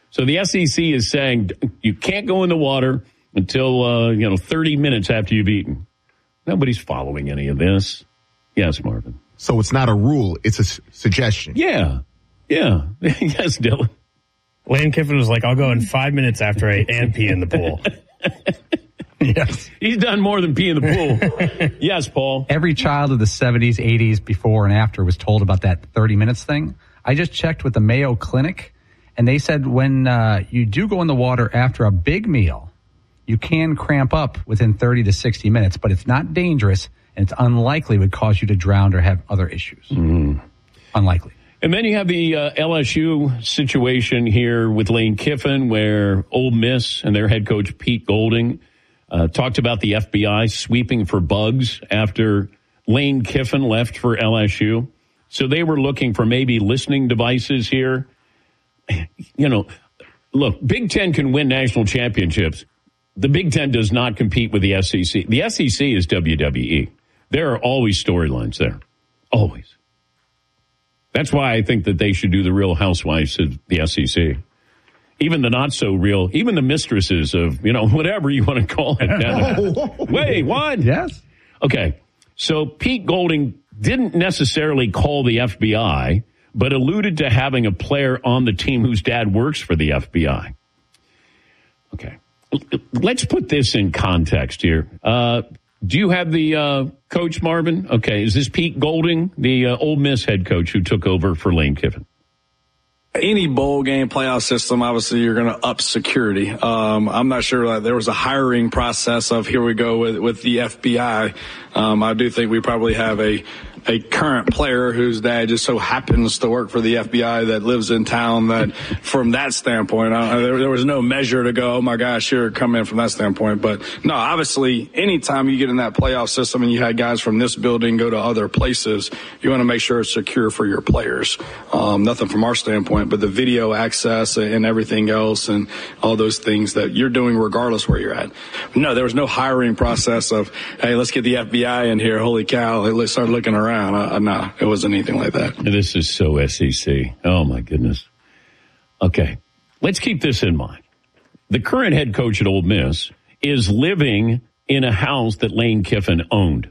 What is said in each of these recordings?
So the SEC is saying you can't go in the water until 30 minutes after you've eaten. Nobody's following any of this. Yes, Marvin. So it's not a rule; it's a suggestion. Yeah. Yes, Dylan. Lane Kiffin was like, "I'll go in 5 minutes after I ate and pee in the pool." Yes, he's done more than pee in the pool. Yes, Paul. Every child of the 70s, 80s, before and after was told about that 30 minutes thing. I just checked with the Mayo Clinic, and they said when you do go in the water after a big meal, you can cramp up within 30 to 60 minutes, but it's not dangerous, and it's unlikely would cause you to drown or have other issues. Unlikely. And then you have the LSU situation here with Lane Kiffin, where Ole Miss and their head coach Pete Golding talked about the FBI sweeping for bugs after Lane Kiffin left for LSU. So they were looking for maybe listening devices here. Look, Big Ten can win national championships. The Big Ten does not compete with the SEC. The SEC is WWE. There are always storylines there. Always. That's why I think that they should do the Real Housewives of the SEC. Even the not so real, even the mistresses of, whatever you want to call it. Wait, what? Yes. Okay. So Pete Golding didn't necessarily call the FBI, but alluded to having a player on the team whose dad works for the FBI. Okay. Let's put this in context here. Do you have the coach, Marvin? Okay. Is this Pete Golding, the Ole Miss head coach who took over for Lane Kiffin? Any bowl game playoff system, obviously, you're going to up security. I'm not sure that there was a hiring process of here we go with the FBI. I do think we probably have a current player whose dad just so happens to work for the FBI that lives in town, that from that standpoint, there was no measure to go, oh my gosh, here, come in from that standpoint. But no, obviously, anytime you get in that playoff system and you had guys from this building go to other places, you want to make sure it's secure for your players. Nothing from our standpoint, but the video access and everything else and all those things that you're doing regardless where you're at. No, there was no hiring process of, hey, let's get the FBI in here. Holy cow, let's start looking around. No, it wasn't anything like that. This is so SEC. Oh, my goodness. Okay, let's keep this in mind. The current head coach at Ole Miss is living in a house that Lane Kiffin owned.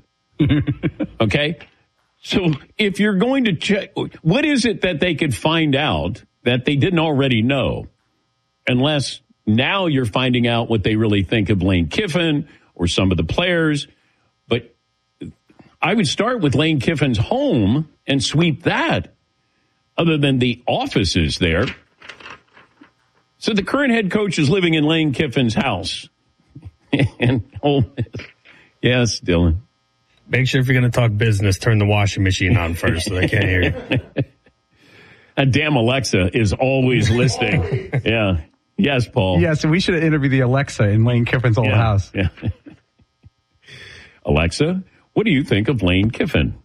Okay? So if you're going to check, what is it that they could find out that they didn't already know? Unless now you're finding out what they really think of Lane Kiffin or some of the players. But I would start with Lane Kiffin's home and sweep that, other than the offices there. So the current head coach is living in Lane Kiffin's house. And yes, Dylan. Make sure if you're going to talk business, turn the washing machine on first so they can't hear you. And damn Alexa is always listening. Yeah. Yes, Paul. Yeah, so we should interview the Alexa in Lane Kiffin's old house. Yeah. Alexa, what do you think of Lane Kiffin?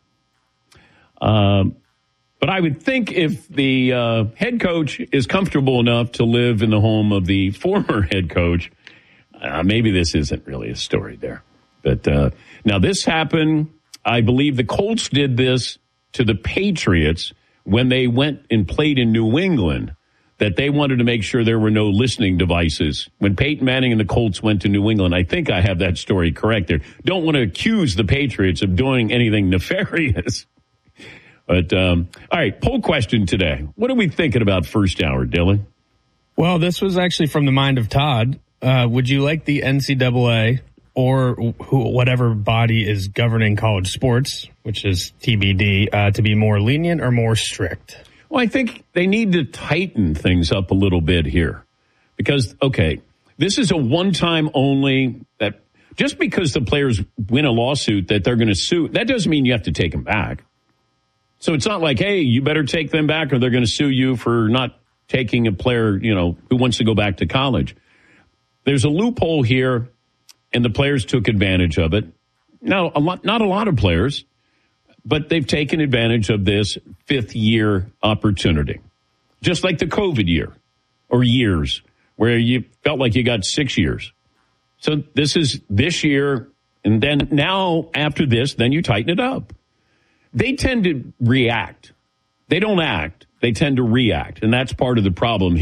But I would think if the head coach is comfortable enough to live in the home of the former head coach, maybe this isn't really a story there. But now this happened, I believe the Colts did this to the Patriots when they went and played in New England, that they wanted to make sure there were no listening devices. When Peyton Manning and the Colts went to New England, I think I have that story correct there. Don't want to accuse the Patriots of doing anything nefarious. But, all right, poll question today. What are we thinking about first hour, Dylan? Well, this was actually from the mind of Todd. Would you like the NCAA or whatever body is governing college sports, which is TBD, to be more lenient or more strict? Well, I think they need to tighten things up a little bit here. Because, okay, this is a one-time only, that just because the players win a lawsuit that they're going to sue, that doesn't mean you have to take them back. So it's not like, hey, you better take them back or they're going to sue you for not taking a player, who wants to go back to college. There's a loophole here, and the players took advantage of it. Now, not a lot of players, but they've taken advantage of this fifth-year opportunity. Just like the COVID year, or years, where you felt like you got 6 years. So this is this year, and then now after this, then you tighten it up. They tend to react. They don't act. They tend to react, and that's part of the problem here.